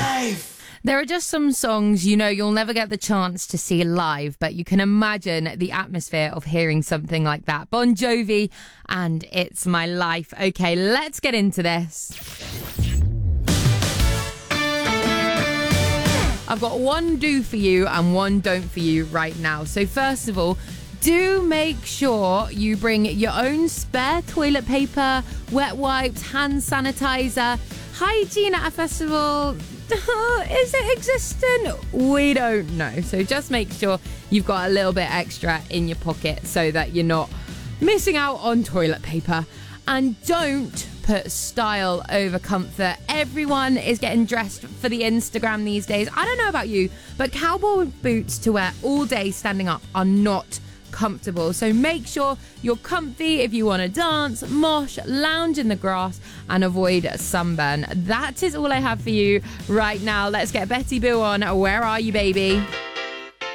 There are just some songs you know you'll never get the chance to see live, but you can imagine the atmosphere of hearing something like that. Bon Jovi and It's My Life. Okay, let's get into this. I've got one do for you and one don't for you right now. So first of all, do make sure you bring your own spare toilet paper, wet wipes, hand sanitizer. Hygiene at a festival, is it existent? We don't know. So just make sure you've got a little bit extra in your pocket so that you're not missing out on toilet paper. And don't put style over comfort. Everyone is getting dressed for the Instagram these days. I don't know about you, but cowboy boots to wear all day standing up are not comfortable. So make sure you're comfy if you want to dance, mosh, lounge in the grass and avoid sunburn. That is all I have for you right now. Let's get Betty Boo on Where Are You Baby?